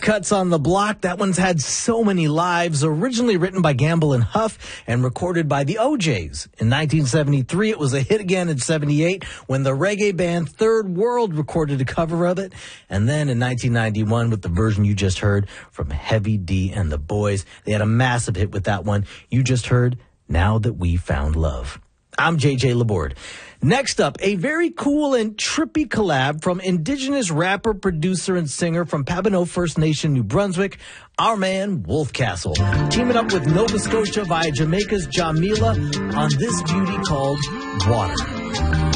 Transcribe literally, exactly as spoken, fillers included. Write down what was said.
Cuts on the Block. That one's had so many lives. Originally written by Gamble and Huff and recorded by the O Js. In nineteen seventy-three, it was a hit again in seventy-eight when the reggae band Third World recorded a cover of it. And then in nineteen ninety-one with the version you just heard from Heavy D and the Boys. They had a massive hit with that one. You just heard Now That We Found Love. I'm J J Laborde. Next up, a very cool and trippy collab from indigenous rapper, producer, and singer from Pabineau First Nation, New Brunswick, our man Wolfcastle, teaming up with Nova Scotia via Jamaica's Jamila on this beauty called Water.